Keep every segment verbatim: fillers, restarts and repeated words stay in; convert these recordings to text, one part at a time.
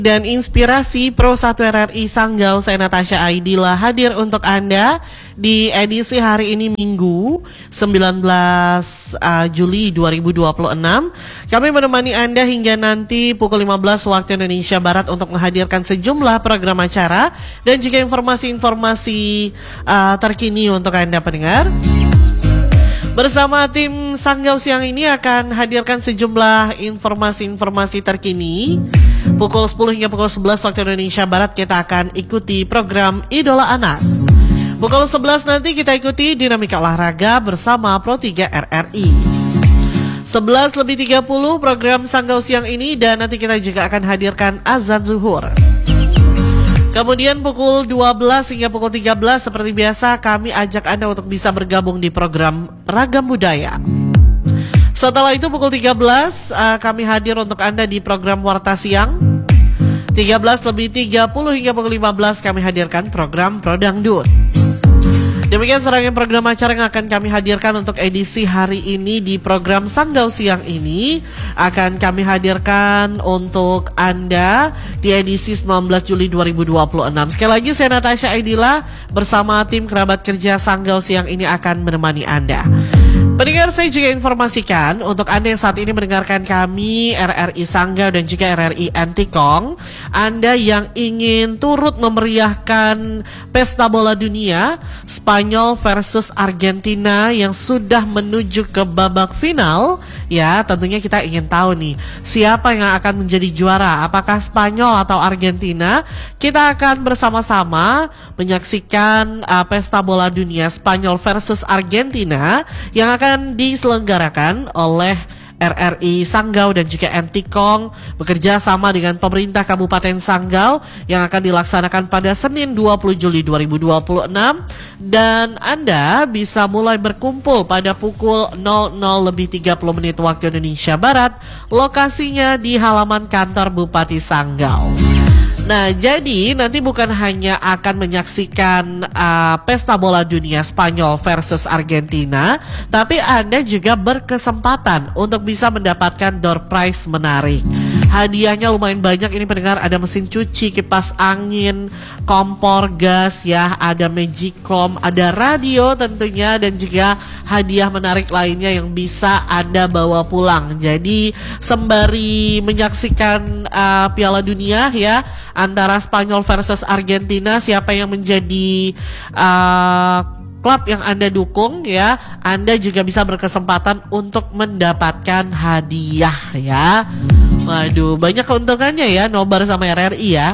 Dan inspirasi Pro satu R R I Sanggau, saya Natasha Aidila hadir untuk Anda di edisi hari ini Minggu sembilan belas Juli dua ribu dua puluh enam. Kami menemani Anda hingga nanti pukul lima belas waktu Indonesia Barat untuk menghadirkan sejumlah program acara dan juga informasi-informasi uh, terkini untuk Anda pendengar. Bersama tim Sanggau siang ini akan hadirkan sejumlah informasi-informasi terkini. Pukul sepuluh hingga pukul sebelas waktu Indonesia Barat kita akan ikuti program Idola Anak. Pukul sebelas nanti kita ikuti dinamika olahraga bersama Pro tiga R R I. sebelas lebih tiga puluh program Sanggau siang ini dan nanti kita juga akan hadirkan azan zuhur. Kemudian pukul dua belas hingga pukul tiga belas seperti biasa kami ajak Anda untuk bisa bergabung di program Ragam Budaya. Setelah itu pukul tiga belas uh, kami hadir untuk Anda di program Warta Siang. tiga belas lebih tiga puluh hingga pukul lima belas kami hadirkan program Pro Dangdut. Demikian serangkaian program acara yang akan kami hadirkan untuk edisi hari ini di program Sanggau siang ini. Akan kami hadirkan untuk Anda di edisi sembilan belas Juli dua ribu dua puluh enam. Sekali lagi saya Natasha Aidila bersama tim kerabat kerja Sanggau siang ini akan menemani Anda. Pendengar, saya juga informasikan untuk Anda yang saat ini mendengarkan kami R R I Sanggau dan juga R R I Antikong, Anda yang ingin turut memeriahkan Pesta Bola Dunia Spanyol versus Argentina yang sudah menuju ke babak final, ya tentunya kita ingin tahu nih siapa yang akan menjadi juara, apakah Spanyol atau Argentina. Kita akan bersama-sama menyaksikan uh, Pesta Bola Dunia Spanyol versus Argentina yang akan diselenggarakan oleh R R I Sanggau dan juga Antikong bekerja sama dengan pemerintah Kabupaten Sanggau yang akan dilaksanakan pada Senin dua puluh Juli dua ribu dua puluh enam dan Anda bisa mulai berkumpul pada pukul nol nol lebih tiga puluh menit waktu Indonesia Barat, lokasinya di halaman kantor Bupati Sanggau. Nah, jadi nanti bukan hanya akan menyaksikan uh, Pesta Bola Dunia Spanyol versus Argentina, tapi Anda juga berkesempatan untuk bisa mendapatkan door prize menarik. Hadiahnya lumayan banyak ini pendengar, ada mesin cuci, kipas angin, kompor gas ya, ada Magicom, ada radio tentunya dan juga hadiah menarik lainnya yang bisa Anda bawa pulang. Jadi sembari menyaksikan uh, Piala Dunia ya antara Spanyol versus Argentina, siapa yang menjadi uh, klub yang Anda dukung ya, Anda juga bisa berkesempatan untuk mendapatkan hadiah ya. Waduh, banyak keuntungannya ya nobar sama R R I ya.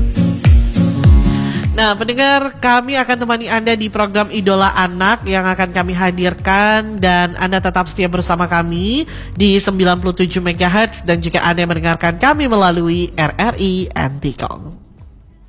Nah pendengar, kami akan temani Anda di program Idola Anak yang akan kami hadirkan dan Anda tetap setia bersama kami di sembilan puluh tujuh megahertz dan juga Anda mendengarkan kami melalui R R I Antikong.